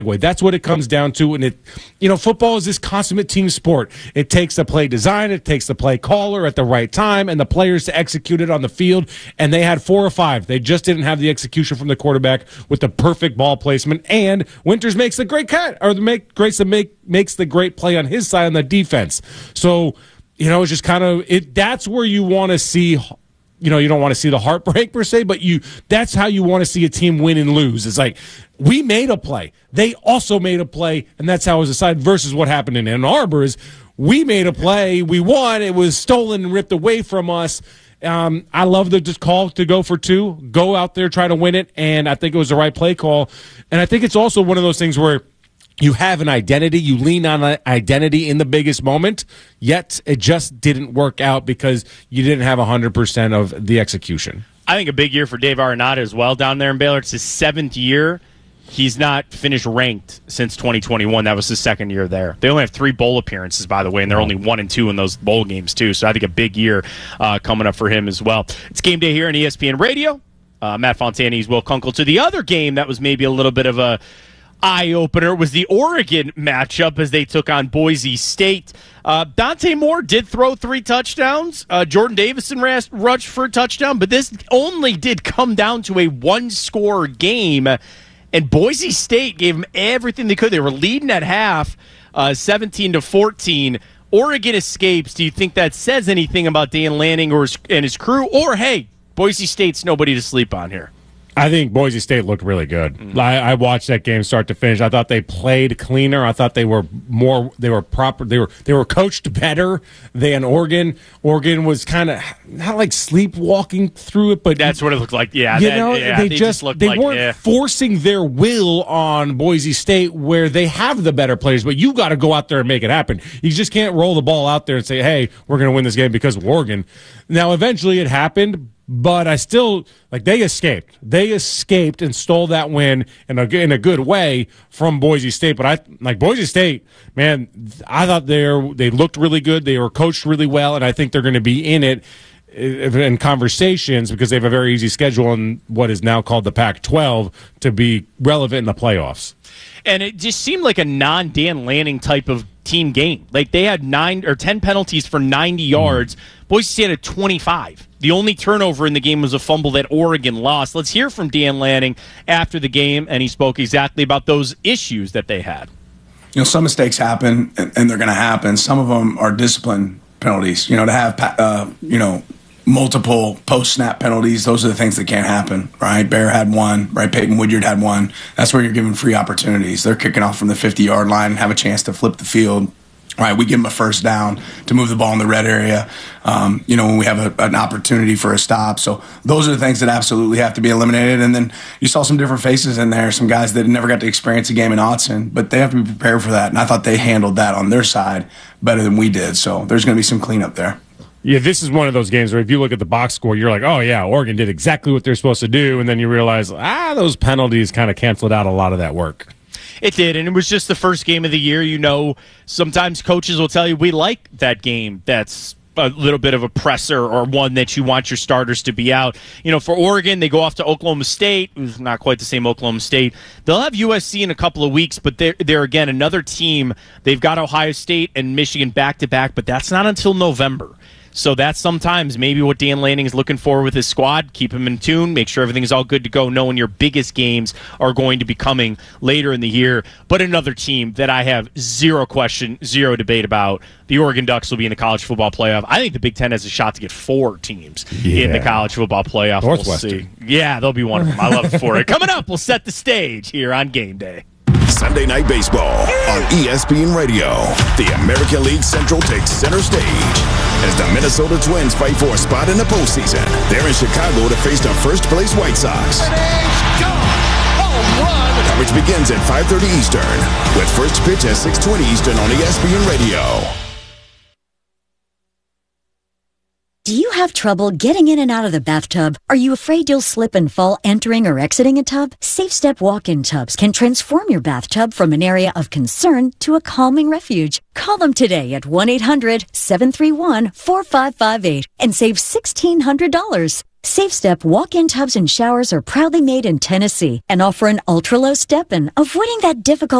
way. That's what it comes down to. And football is this consummate team sport. It takes the play design, it takes the play caller at the right time, and the players to execute it on the field. And they had 4 or 5. They just didn't have the execution from the quarterback with the perfect ball placement. And Winters makes the great makes the great play on his side on the defense. So, it's just kind of that's where you want to see. You don't want to see the heartbreak per se, but that's how you want to see a team win and lose. It's like, we made a play. They also made a play, and that's how it was decided, versus what happened in Ann Arbor is we made a play, we won, it was stolen and ripped away from us. I love the just call to go for 2, go out there, try to win it, and I think it was the right play call. And I think it's also one of those things where you have an identity, you lean on an identity in the biggest moment, yet it just didn't work out because you didn't have 100% of the execution. I think a big year for Dave Arenado as well down there in Baylor. It's his 7th year. He's not finished ranked since 2021. That was his 2nd year there. They only have 3 bowl appearances, by the way, and they're only 1-2 in those bowl games, too. So I think a big year coming up for him as well. It's game day here on ESPN Radio. Matt Fontani's Will Kunkel. To the other game that was maybe a little bit of a eye-opener was the Oregon matchup as they took on Boise State. Dante Moore did throw 3 touchdowns. Jordan Davison rushed for a touchdown, but this only did come down to a 1-score game, and Boise State gave them everything they could. They were leading at half, 17-14. Oregon escapes. Do you think that says anything about Dan Lanning and his crew? Or, hey, Boise State's nobody to sleep on here? I think Boise State looked really good. I watched that game start to finish. I thought they played cleaner. I thought they were proper. They were coached better than Oregon. Oregon was kind of not like sleepwalking through it, but that's what it looked like. Yeah, they weren't forcing their will on Boise State where they have the better players, but you got to go out there and make it happen. You just can't roll the ball out there and say, "Hey, we're going to win this game because of Oregon." Now, eventually, it happened. But I still, they escaped. They escaped and stole that win in a good way from Boise State. But Boise State, man, I thought they looked really good. They were coached really well, and I think they're going to be in it in conversations because they have a very easy schedule in what is now called the Pac-12 to be relevant in the playoffs. And it just seemed like a non-Dan Lanning type of team game. Like they had 9 or 10 penalties for 90 yards. Boise State had 25. The only turnover in the game was a fumble that Oregon lost. Let's hear from Dan Lanning after the game, and he spoke exactly about those issues that they had. Some mistakes happen, and they're going to happen. Some of them are discipline penalties. To have, multiple post-snap penalties, those are the things that can't happen, right? Bear had one, right? Peyton Woodyard had one. That's where you're giving free opportunities. They're kicking off from the 50-yard line and have a chance to flip the field. Right, we give them a first down to move the ball in the red area, when we have an opportunity for a stop. So those are the things that absolutely have to be eliminated. And then you saw some different faces in there, some guys that never got to experience a game in Autzen, but they have to be prepared for that. And I thought they handled that on their side better than we did. So there's going to be some cleanup there. Yeah, this is one of those games where if you look at the box score, you're like, oh, yeah, Oregon did exactly what they're supposed to do. And then you realize, those penalties kind of canceled out a lot of that work. It did, and it was just the first game of the year. Sometimes coaches will tell you, we like that game that's a little bit of a presser or one that you want your starters to be out. For Oregon, they go off to Oklahoma State, who's not quite the same Oklahoma State. They'll have USC in a couple of weeks, but they're again, another team. They've got Ohio State and Michigan back-to-back, but that's not until November. So that's sometimes maybe what Dan Lanning is looking for with his squad. Keep him in tune, make sure everything's all good to go, knowing your biggest games are going to be coming later in the year. But another team that I have zero question, zero debate about, the Oregon Ducks will be in the college football playoff. I think the Big Ten has a shot to get 4 teams in the college football playoff. Northwestern. We'll see. Yeah, they'll be one of them. I love it for it. Coming up, we'll set the stage here on Game Day. Sunday Night Baseball on ESPN Radio. The American League Central takes center stage as the Minnesota Twins fight for a spot in the postseason. They're in Chicago to face the first-place White Sox. Home run! Coverage begins at 5:30 Eastern with first pitch at 6:20 Eastern on ESPN Radio. Do you have trouble getting in and out of the bathtub? Are you afraid you'll slip and fall entering or exiting a tub? Safe Step walk-in tubs can transform your bathtub from an area of concern to a calming refuge. Call them today at 1-800-731-4558 and save $1,600. Safe Step walk-in tubs and showers are proudly made in Tennessee and offer an ultra-low step-in, avoiding that difficult